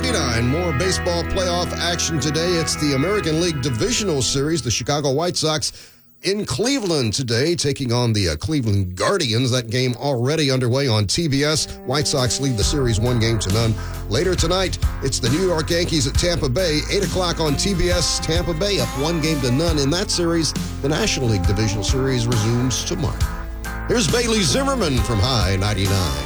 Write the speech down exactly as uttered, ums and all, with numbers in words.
ninety-nine. More baseball playoff action today. It's the American League Divisional Series. The Chicago White Sox in Cleveland today, taking on the uh, Cleveland Guardians. That game already underway on T B S. White Sox lead the series one game to none. Later tonight, it's the New York Yankees at Tampa Bay. eight o'clock on T B S. Tampa Bay up one game to none in that series. The National League Divisional Series resumes tomorrow. Here's Bailey Zimmerman from High ninety-nine.